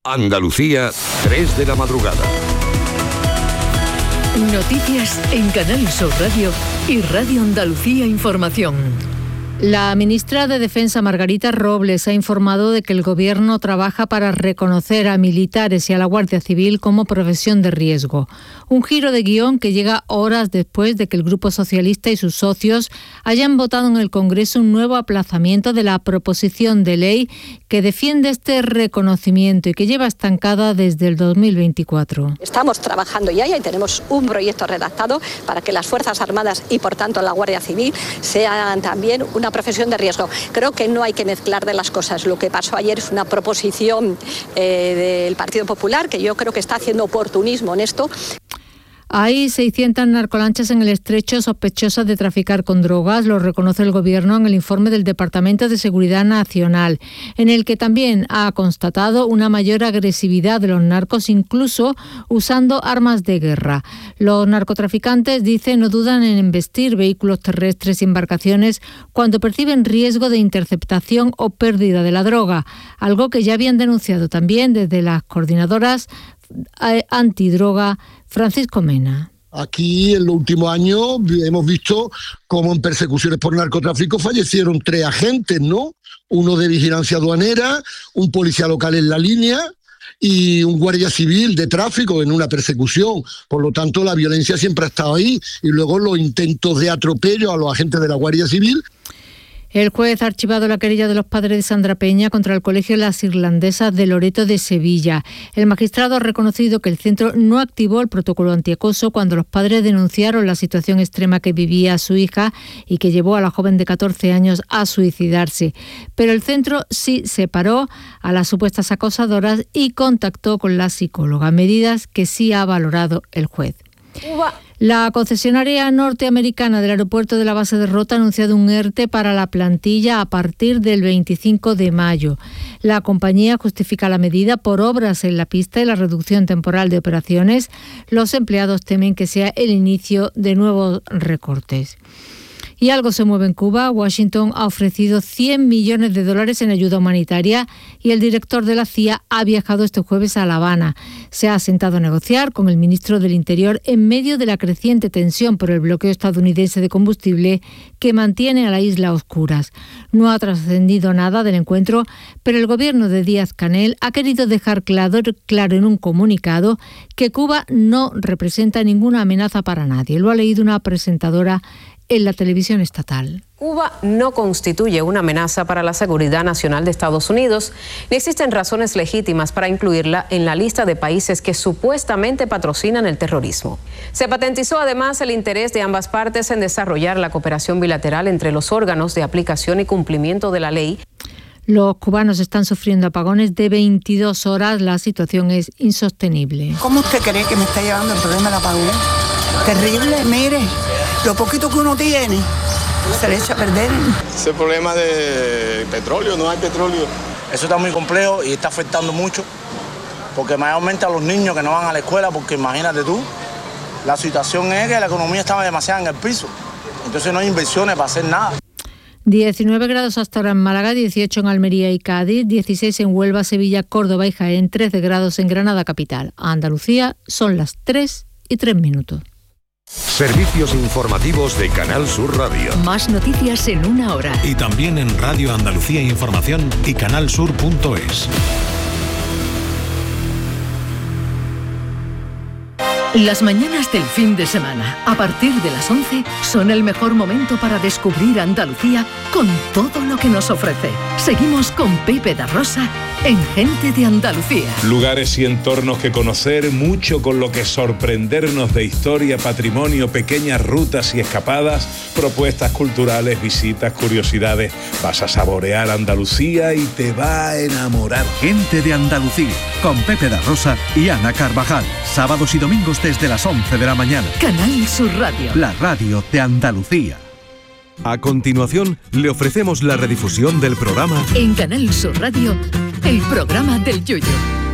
Andalucía, 3 de la madrugada. Noticias en Canal Sur Radio y Radio Andalucía Información. La ministra de Defensa, Margarita Robles, ha informado de que el Gobierno trabaja para reconocer a militares y a la Guardia Civil como profesión de riesgo. Un giro de guión que llega horas después de que el Grupo Socialista y sus socios hayan votado en el Congreso un nuevo aplazamiento de la proposición de ley que defiende este reconocimiento y que lleva estancada desde el 2024. Estamos trabajando ya y tenemos un proyecto redactado para que las Fuerzas Armadas y, por tanto, la Guardia Civil sean también una profesión de riesgo. Creo que no hay que mezclar de las cosas. Lo que pasó ayer es una proposición del Partido Popular que yo creo que está haciendo oportunismo en esto. Hay 600 narcolanchas en el Estrecho sospechosas de traficar con drogas, lo reconoce el Gobierno en el informe del Departamento de Seguridad Nacional, en el que también ha constatado una mayor agresividad de los narcos, incluso usando armas de guerra. Los narcotraficantes, dice, no dudan en embestir vehículos terrestres y embarcaciones cuando perciben riesgo de interceptación o pérdida de la droga, algo que ya habían denunciado también desde las coordinadoras antidroga. Francisco Mena. Aquí en los últimos años hemos visto cómo en persecuciones por narcotráfico fallecieron 3 agentes, ¿no? Uno de vigilancia aduanera, un policía local en la línea y un guardia civil de tráfico en una persecución. Por lo tanto, la violencia siempre ha estado ahí y luego los intentos de atropello a los agentes de la Guardia Civil. El juez ha archivado la querella de los padres de Sandra Peña contra el Colegio Las Irlandesas de Loreto de Sevilla. El magistrado ha reconocido que el centro no activó el protocolo antiacoso cuando los padres denunciaron la situación extrema que vivía su hija y que llevó a la joven de 14 años a suicidarse. Pero el centro sí separó a las supuestas acosadoras y contactó con la psicóloga, medidas que sí ha valorado el juez. La concesionaria norteamericana del aeropuerto de la base de Rota ha anunciado un ERTE para la plantilla a partir del 25 de mayo. La compañía justifica la medida por obras en la pista y la reducción temporal de operaciones. Los empleados temen que sea el inicio de nuevos recortes. Y algo se mueve en Cuba. Washington ha ofrecido $100 millones en ayuda humanitaria y el director de la CIA ha viajado este jueves a La Habana. Se ha sentado a negociar con el ministro del Interior en medio de la creciente tensión por el bloqueo estadounidense de combustible que mantiene a la isla a oscuras. No ha trascendido nada del encuentro, pero el gobierno de Díaz-Canel ha querido dejar claro en un comunicado que Cuba no representa ninguna amenaza para nadie. Lo ha leído una presentadora en la televisión estatal. Cuba no constituye una amenaza para la seguridad nacional de Estados Unidos, ni existen razones legítimas para incluirla en la lista de países que supuestamente patrocinan el terrorismo. Se patentizó además el interés de ambas partes en desarrollar la cooperación bilateral entre los órganos de aplicación y cumplimiento de la ley. Los cubanos están sufriendo apagones de 22 horas. La situación es insostenible. ¿Cómo usted cree que me está llevando el problema del apagón? Terrible, mire. Lo poquito que uno tiene se le echa a perder. Ese problema de petróleo, no hay petróleo. Eso está muy complejo y está afectando mucho, porque mayormente a los niños que no van a la escuela, porque imagínate tú, la situación es que la economía estaba demasiado en el piso, entonces no hay inversiones para hacer nada. 19 grados hasta ahora en Málaga, 18 en Almería y Cádiz, 16 en Huelva, Sevilla, Córdoba y Jaén, 13 grados en Granada capital. A Andalucía son las 3:03. Servicios informativos de Canal Sur Radio. Más noticias en una hora. Y también en Radio Andalucía Información y canalsur.es. Las mañanas del fin de semana, a partir de las 11, son el mejor momento para descubrir Andalucía con todo lo que nos ofrece. Seguimos con Pepe da Rosa en Gente de Andalucía. Lugares y entornos que conocer, mucho con lo que sorprendernos de historia, patrimonio, pequeñas rutas y escapadas, propuestas culturales, visitas, curiosidades. Vas a saborear Andalucía y te va a enamorar. Gente de Andalucía, con Pepe da Rosa y Ana Carvajal. Sábados y domingos desde las 11 de la mañana. Canal Sur Radio. La radio de Andalucía. A continuación, le ofrecemos la redifusión del programa en Canal Sur Radio, el programa del Yoyo.